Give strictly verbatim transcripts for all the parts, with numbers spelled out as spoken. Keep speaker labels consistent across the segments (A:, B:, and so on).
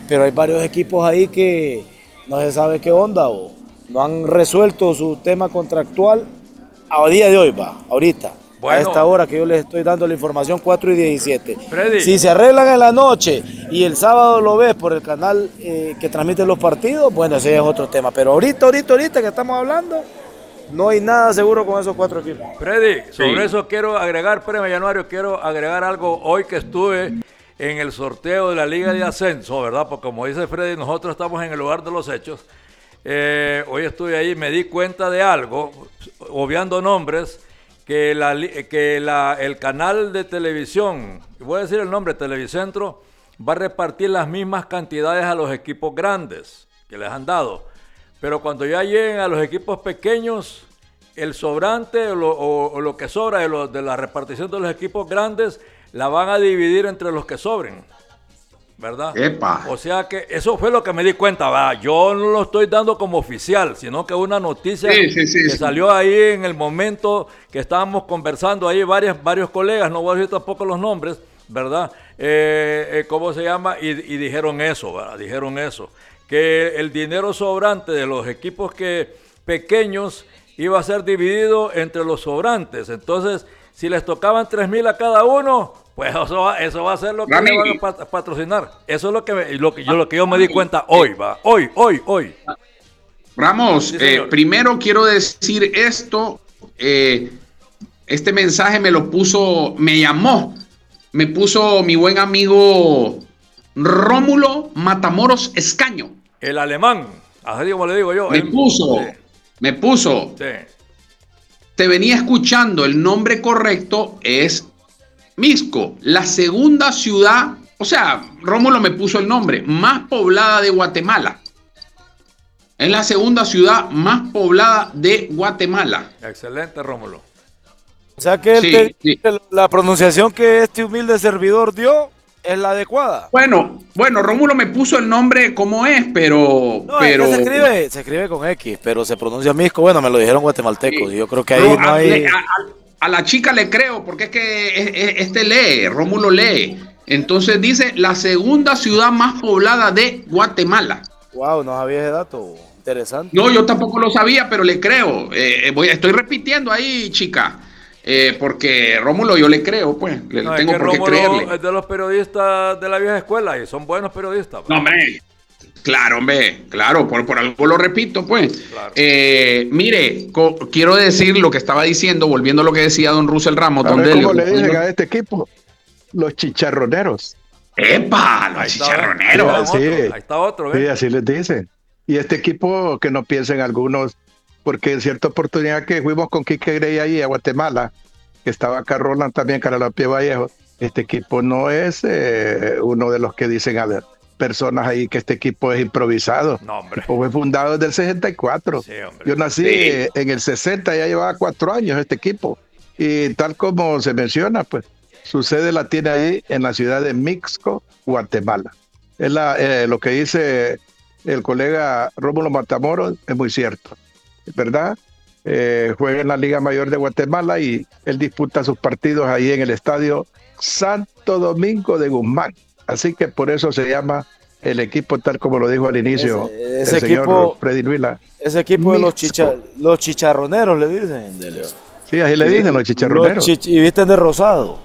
A: pero hay varios equipos ahí que no se sabe qué onda o no han resuelto su tema contractual a día de hoy, va, ahorita. Bueno, a esta hora que yo les estoy dando la información, cuatro y diecisiete. Freddy. Si se arreglan en la noche y el sábado lo ves por el canal eh, que transmite los partidos, bueno, ese es otro tema. Pero ahorita, ahorita, ahorita que estamos hablando, no hay nada seguro con esos cuatro equipos.
B: Freddy, sobre sí. eso quiero agregar, espérame, Januario, quiero agregar algo. Hoy que estuve en el sorteo de la Liga de Ascenso, ¿verdad? Porque como dice Freddy, nosotros estamos en el lugar de los hechos. Eh, hoy estuve ahí y me di cuenta de algo, obviando nombres, que, la, que la, el canal de televisión, voy a decir el nombre, Televicentro, va a repartir las mismas cantidades a los equipos grandes que les han dado. Pero cuando ya lleguen a los equipos pequeños, el sobrante o lo, o, o lo que sobra de, lo, de la repartición de los equipos grandes, la van a dividir entre los que sobren, ¿verdad? Epa. O sea que eso fue lo que me di cuenta, va. Yo no lo estoy dando como oficial, sino que una noticia sí, sí, sí, que sí. salió ahí en el momento que estábamos conversando ahí varias, varios colegas, no voy a decir tampoco los nombres, ¿verdad? Eh, eh, ¿Cómo se llama? Y, y dijeron eso, ¿verdad? Dijeron eso, que el dinero sobrante de los equipos que pequeños iba a ser dividido entre los sobrantes. Entonces, si les tocaban tres mil a cada uno, pues eso va, eso va a ser lo que Rami, le van a patrocinar. Eso es lo que, me, lo que, yo, lo que yo me di cuenta hoy, va. Hoy, hoy, hoy.
C: Ramos, sí, eh, primero quiero decir esto. Eh, este mensaje me lo puso, me llamó, me puso mi buen amigo Rómulo Matamoros Escaño.
B: El alemán, así como le digo yo.
C: Me
B: el,
C: puso, sí. me puso. Sí. Te venía escuchando, el nombre correcto es Mixco, la segunda ciudad, o sea, Rómulo me puso el nombre, más poblada de Guatemala. Es la segunda ciudad más poblada de Guatemala.
B: Excelente, Rómulo.
A: O sea que sí, te, sí. la pronunciación que este humilde servidor dio es la adecuada.
C: Bueno, bueno, Rómulo me puso el nombre como es, pero...
A: No,
C: pero...
A: Es que se escribe, se escribe con X, pero se pronuncia Mixco. Bueno, me lo dijeron guatemaltecos, sí. y yo creo que ahí no, no hay...
C: A, a, a la chica le creo, porque es que este lee, Rómulo lee. Entonces dice, la segunda ciudad más poblada de Guatemala.
A: Wow, no sabía ese dato, interesante.
C: No, yo tampoco lo sabía, pero le creo. Eh, voy, estoy repitiendo ahí, chica. Eh, porque Rómulo yo le creo, pues, le
B: no,
C: tengo
B: es que
C: por qué
B: Rómulo
C: creerle.
B: Es de los periodistas de la vieja escuela y son buenos periodistas.
C: No, hombre, claro, hombre, claro, por, por algo lo repito, pues. Claro. Eh, mire, co- quiero decir lo que estaba diciendo, volviendo a lo que decía don Russell Ramos, don Delio.
D: ¿Cómo le dicen a este equipo? Los chicharroneros.
C: ¡Epa! Los ahí chicharroneros.
D: Está, sí,
B: ahí está otro, ¿eh?
D: Sí, así les dicen. Y este equipo, que no piensen algunos, porque en cierta oportunidad que fuimos con Quique Grey ahí a Guatemala, que estaba acá Roland también, Caralampie Vallejo, este equipo no es eh, uno de los que dicen, a ver, personas ahí que este equipo es improvisado.
B: No, hombre.
D: El fue fundado desde el sesenta y cuatro.
B: Sí,
D: yo nací sí. en el sesenta, ya llevaba cuatro años este equipo. Y tal como se menciona, pues, su sede la tiene ahí en la ciudad de Mixco, Guatemala. Es la, eh, lo que dice el colega Rómulo Matamoros es muy cierto, ¿verdad? Eh, juega en la Liga Mayor de Guatemala y él disputa sus partidos ahí en el estadio Santo Domingo de Guzmán. Así que por eso se llama el equipo, tal como lo dijo al inicio
A: ese, ese
D: el señor
A: equipo,
D: Freddy Luila.
A: Ese equipo Mixco. de los, chicha, los chicharroneros, le dicen. De
D: sí, así le dicen los chicharroneros. Los
A: chich- y visten de rosado.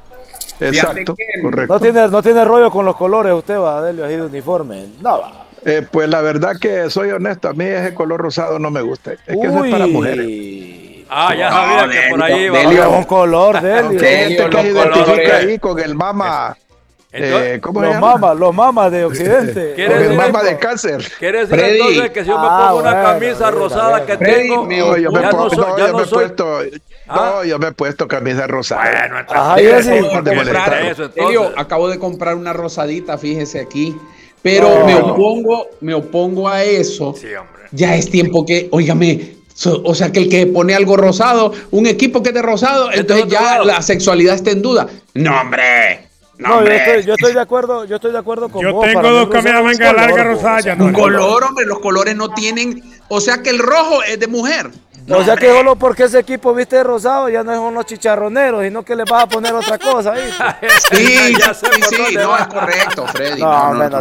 D: Exacto, correcto.
A: No tiene, no tiene rollo con los colores usted, va, Delio, así de uniforme. No, va.
D: Eh, pues la verdad que soy honesto, a mí ese color rosado no me gusta. Es que
A: Uy.
D: eso es para mujeres.
B: Ah, ya sabía no, que por ahí
A: va. Delio, un color, Delio.
D: Este que se identifica ahí con el mama. Eh, ¿cómo
A: los mamas, los mamas de Occidente.
D: Con el mama de cáncer.
B: ¿Quieres decir Freddy. entonces que si yo me pongo ah, una bueno, camisa bueno, rosada bueno. que
D: Freddy,
B: tengo,
D: no, yo
B: ya
D: me,
B: no,
D: no,
B: soy, ya
D: yo
B: no
D: me he
B: soy...
D: puesto,
B: ¿Ah?
D: no, yo me he puesto camisa rosada.
B: Bueno, entonces,
A: Ajá, yo sí.
E: de comprar, eso, Elio, acabo de comprar una rosadita, fíjese aquí. Pero
A: no.
E: me opongo, me opongo a eso.
B: Sí, hombre.
E: Ya es tiempo que, óigame, so, o sea que el que pone algo rosado, un equipo que es de rosado, entonces ya lado. la sexualidad está en duda. No, hombre. No,
A: no
E: hombre.
A: yo, estoy, yo estoy de acuerdo, yo estoy de acuerdo con
F: yo
A: vos.
F: Yo tengo dos camisas manga larga rosadas.
E: Un color, hombre, los colores no tienen, o sea que el rojo es de mujer.
A: No, o sea que solo porque ese equipo viste de rosado ya no son los chicharroneros, sino que le vas a poner otra cosa ahí.
E: Sí, ya sé sí, sí, no, es correcto, Freddy.
A: No, no, no, no,